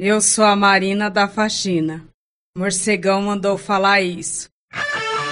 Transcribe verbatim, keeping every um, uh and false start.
Eu sou a Marina da faxina. Morcegão mandou falar isso.